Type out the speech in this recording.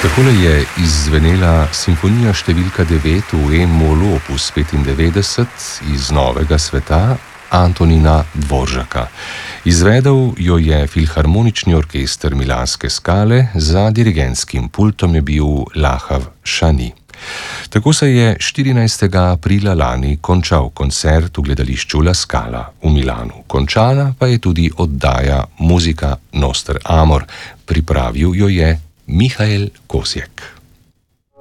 Takole je izzvenela simfonija številka 9 v E-molu opus 95 iz Novega sveta Antonina Dvoržaka. Izvedel jo je Filharmonični orkester Milanske Skale, za dirigentskim pultom je bil Lahav Šani. Tako se je 14. aprila lani končal koncert v gledališču La Scala v Milanu. Končana pa je tudi oddaja Muzika Noster Amor. Pripravil jo je Mihael Kosjek.